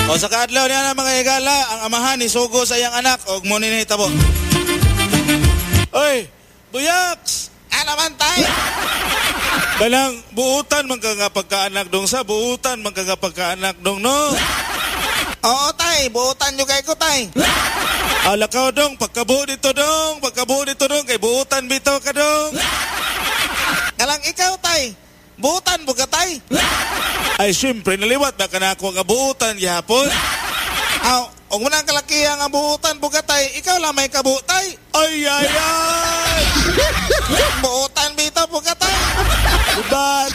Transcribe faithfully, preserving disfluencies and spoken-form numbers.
O sa kaadlaw niya na mga higala, ang amahan ni sugo sa iyang anak og mo ni hitabo. Oy, buyaks! Ano man tayo? Balang buutan man ka nga pagkaanak dong sa buutan man ka nga pagkaanak dong no. Oo tay, buutan nyo kay ko tay. Ala ka dong, pagkabuo dito dong, pagkabuo dito dong, kay buutan bitaw ka dong. Kalang ikaw tay, buutan mo ka tay. Ay syempre naliwat ba ka na ako nga buutan gihapon? Aw, og mo nang kalakihan nga buutan mo ka tay, ikaw lang may kabutay. Ay ay ay! Buutan bitaw mo ka tay. Diba?